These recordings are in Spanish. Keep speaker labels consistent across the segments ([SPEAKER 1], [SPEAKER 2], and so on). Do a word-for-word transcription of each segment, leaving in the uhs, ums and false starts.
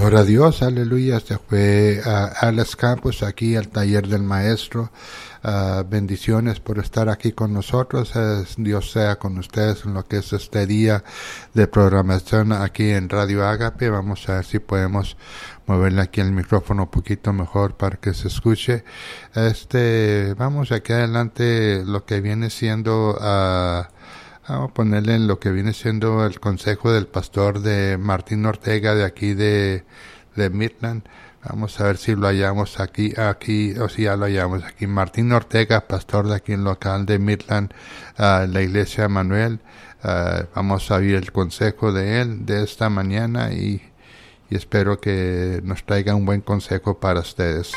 [SPEAKER 1] Gloria a Dios, aleluya. Se fue uh, Alex Campos aquí al taller del maestro. Uh, bendiciones por estar aquí con nosotros. Uh, Dios sea con ustedes en lo que es este día de programación aquí en Radio Ágape. Vamos a ver si podemos moverle aquí el micrófono un poquito mejor para que se escuche. Este, vamos aquí adelante lo que viene siendo, uh, vamos a ponerle en lo que viene siendo el consejo del pastor de Martín Ortega de aquí de, de Midland. Vamos a ver si lo hallamos aquí, aquí, o si ya lo hallamos aquí. Martín Ortega, pastor de aquí en local de Midland, uh, la iglesia Emanuel. Uh, vamos a oír el consejo de él de esta mañana y, y espero que nos traiga un buen consejo para ustedes.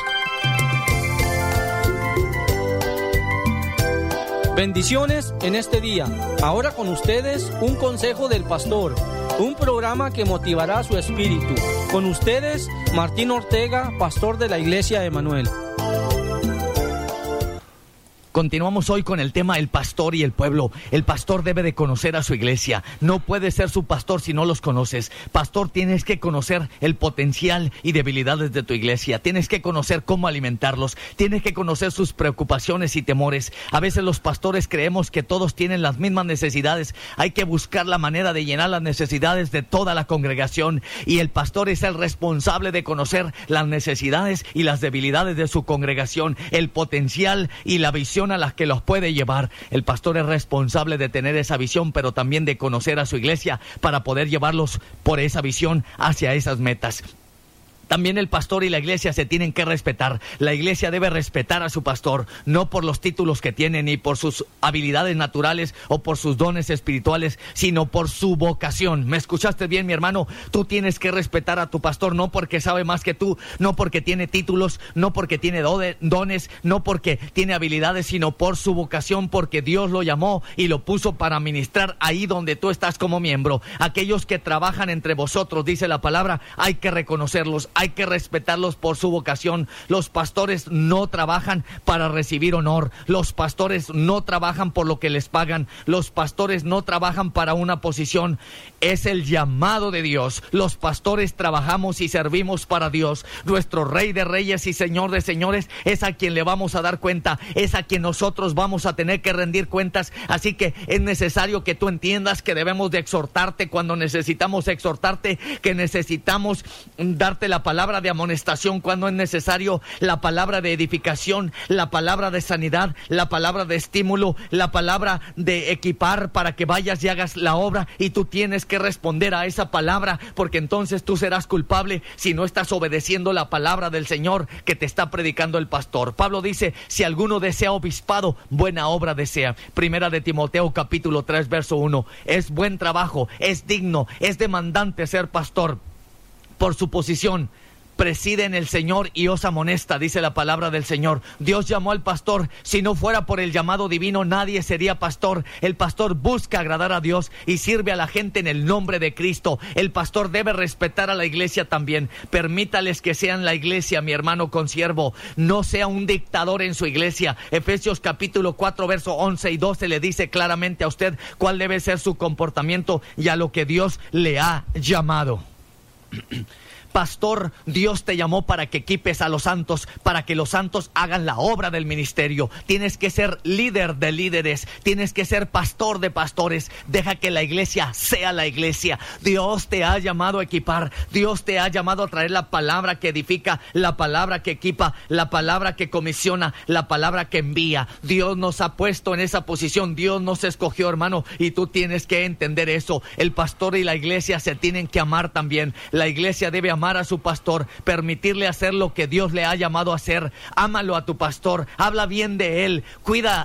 [SPEAKER 2] Bendiciones en este día. Ahora con ustedes un consejo del pastor, un programa que motivará su espíritu. Con ustedes, Martín Ortega, pastor de la iglesia Emanuel.
[SPEAKER 3] Continuamos hoy con el tema el pastor y el pueblo. El pastor debe de conocer a su iglesia. No puedes ser su pastor si no los conoces. Pastor, tienes que conocer el potencial y debilidades de tu iglesia. Tienes que conocer cómo alimentarlos. Tienes que conocer sus preocupaciones y temores. A veces los pastores creemos que todos tienen las mismas necesidades. Hay que buscar la manera de llenar las necesidades de toda la congregación. Y el pastor es el responsable de conocer las necesidades y las debilidades de su congregación, el potencial y la visión a las que los puede llevar. El pastor es responsable de tener esa visión, pero también de conocer a su iglesia para poder llevarlos por esa visión hacia esas metas. También el pastor y la iglesia se tienen que respetar. La iglesia debe respetar a su pastor, no por los títulos que tiene, ni por sus habilidades naturales o por sus dones espirituales, sino por su vocación. ¿Me escuchaste bien, mi hermano? Tú tienes que respetar a tu pastor, no porque sabe más que tú, no porque tiene títulos, no porque tiene dones, no porque tiene habilidades, sino por su vocación, porque Dios lo llamó y lo puso para ministrar ahí donde tú estás como miembro. Aquellos que trabajan entre vosotros, dice la palabra, hay que reconocerlos, hay que respetarlos por su vocación. Los pastores no trabajan para recibir honor. Los pastores no trabajan por lo que les pagan. Los pastores no trabajan para una posición. Es el llamado de Dios. Los pastores trabajamos y servimos para Dios. Nuestro Rey de Reyes y Señor de Señores es a quien le vamos a dar cuenta. Es a quien nosotros vamos a tener que rendir cuentas. Así que es necesario que tú entiendas que debemos de exhortarte cuando necesitamos exhortarte, que necesitamos darte la palabra palabra de amonestación cuando es necesario, la palabra de edificación, la palabra de sanidad, la palabra de estímulo, la palabra de equipar para que vayas y hagas la obra, y tú tienes que responder a esa palabra, porque entonces tú serás culpable si no estás obedeciendo la palabra del Señor que te está predicando el pastor. Pablo dice, si alguno desea obispado, buena obra desea. Primera de Timoteo capítulo tres verso uno. Es buen trabajo, es digno, es demandante ser pastor por su posición. Preside en el Señor y os amonesta, dice la palabra del Señor. Dios llamó al pastor. Si no fuera por el llamado divino, nadie sería pastor. El pastor busca agradar a Dios y sirve a la gente en el nombre de Cristo. El pastor debe respetar a la iglesia también. Permítales que sean la iglesia, mi hermano consiervo. No sea un dictador en su iglesia. Efesios capítulo cuatro, verso once y doce le dice claramente a usted cuál debe ser su comportamiento y a lo que Dios le ha llamado. Pastor, Dios te llamó para que equipes a los santos, para que los santos hagan la obra del ministerio. Tienes que ser líder de líderes, tienes que ser pastor de pastores. Deja que la iglesia sea la iglesia. Dios te ha llamado a equipar, Dios te ha llamado a traer la palabra que edifica, la palabra que equipa, la palabra que comisiona, la palabra que envía. Dios nos ha puesto en esa posición, Dios nos escogió, hermano, y tú tienes que entender eso. El pastor y la iglesia se tienen que amar también. La iglesia debe amar amar a su pastor, permitirle hacer lo que Dios le ha llamado a hacer. Ámalo a tu pastor, habla bien de él, cuida